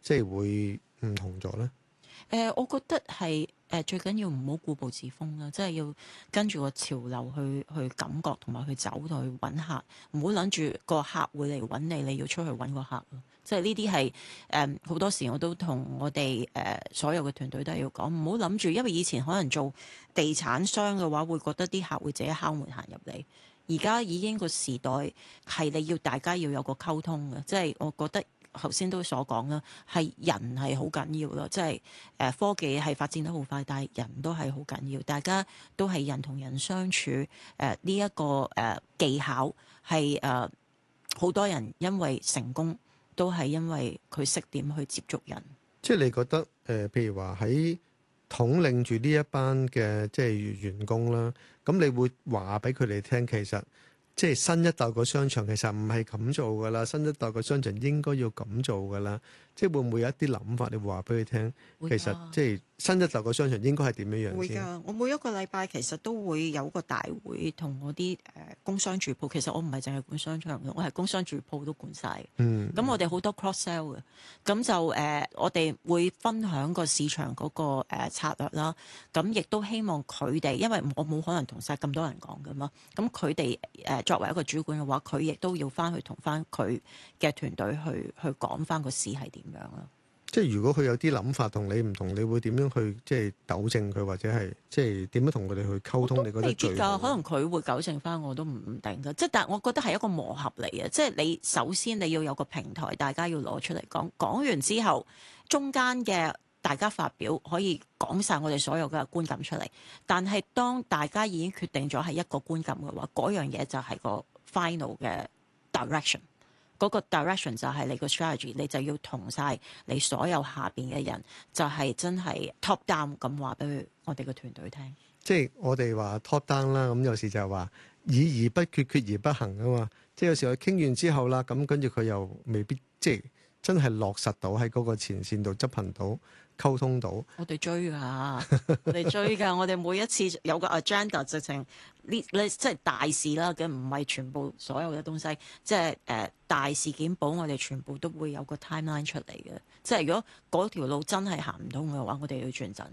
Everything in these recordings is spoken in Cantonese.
即係會唔同咗咧？ 我覺得係最緊要唔好固步自封啦，即係要跟住個潮流去感覺同埋去走同去揾客，唔好諗住個客會嚟揾你，你要出去揾個客咯。即係呢啲係好多時我都同我哋所有嘅團隊都係要講，唔好諗住，因為以前可能做地產商嘅話，會覺得啲客會自己敲門行入嚟。而家已經個時代係你要大家要有個溝通嘅，即係我覺得頭先都所講啦，係人係好緊要咯，即係科技係發展得好快，但係人都係好緊要，大家都係人同人相處呢一個技巧係好多人因為成功都係因為佢識點去接觸人。 即係你覺得譬如話喺統領住呢一班嘅即係員工啦，咁你會話俾佢哋聽，其實即係新一代個商場其實唔係咁做噶啦，新一代個商場應該要咁做噶啦。即係會唔會有一啲諗法，你會話俾佢聽？其實即係新一代個商場應該係點樣樣會先？ 㗎，我每一個禮拜其實都會有個大會，同我啲工商住鋪。其實我唔係淨係管商場嘅，我係工商住鋪都管晒。咁我哋好多 cross sell 嘅，咁就我哋會分享個市場嗰個策略啦。咁亦都希望佢哋，因為我冇可能同晒咁多人講㗎嘛。咁佢哋作為一個主管嘅話，佢亦都要翻去同翻佢嘅團隊去講翻個市係點樣啦。 即係如果佢有啲諗法同你唔同，你會點樣去即係糾正佢，或者係即係點樣同佢哋去溝通？你覺得最好？ 可能佢會糾正翻，我都唔定㗎。即係但係我覺得係一個磨合嚟嘅，即係你首先你要有個平台，大家要攞出嚟講，講完之後，中間嘅大家發表可以講晒我哋所有嘅觀感出嚟。但係當大家已經決定咗係一個觀感嘅話，嗰樣嘢就係個 final 嘅 direction。嗰個 direction 就係你個 strategy， 你就要同晒你所有下邊嘅人，就係真係 top down 咁話俾我哋個團隊聽。 即係我哋話 top down 啦，咁有時就係話議而不決，決而不行啊嘛。即係有時佢傾完之後啦，咁跟住佢又未必即係真係落實到喺嗰個前線度執行到。溝通到， 我哋追㗎，我哋追㗎，我哋每一次有個 agenda， 直情呢即係大事啦，咁唔係全部所有嘅東西，即係大事件簿，我哋全部都會有個 timeline 出嚟嘅。即係如果嗰條路真係行唔通嘅話，我哋要轉陣。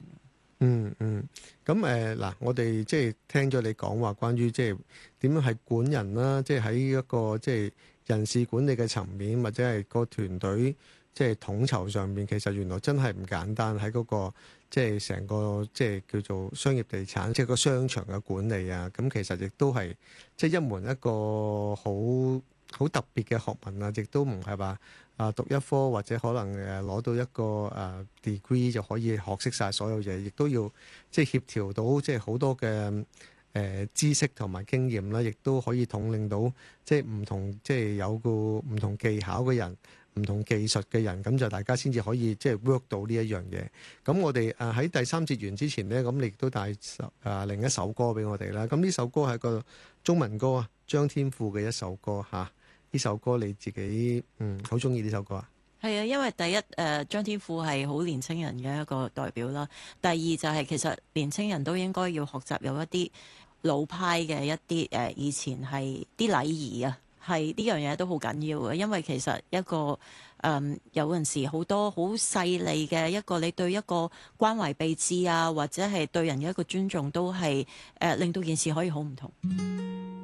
咁嗱，我哋即係聽咗你講話，關於即係點樣係管人啦，即係喺一個即係人事管理嘅層面，或者係個團隊。即係統籌上面，其實原來真係唔簡單，喺嗰個即係成個即係叫做商業地產，即係個商場嘅管理啊。咁其實亦都係即係一門一個好特別嘅學問啊，亦都唔係話讀一科或者可能攞到一個degree 就可以學識晒所有嘢，亦都要即係協調到即係好多嘅知識同埋經驗啦，亦都可以統領到即係唔同即係有個唔同技巧嘅人。唔同技術嘅人，咁就大家先至可以即係 work 到呢一樣嘢。咁我哋喺第三節完之前呢，咁你亦都帶另一首歌俾我哋啦。咁呢首歌係個中文歌啊，張天賦嘅一首歌嚇。呢首歌你自己好中意呢首歌啊？ 係啊，因為第一張天賦係好年青人嘅一個代表啦。第二就係其實年青人都應該要學習有一啲老派嘅一啲以前係啲禮儀啊。係呢樣嘢都好緊要嘅，因為其實一個有陣時好多好細膩嘅一個，你對一個關懷備至啊，或者係對人嘅一個尊重，都係令到件事可以好唔同。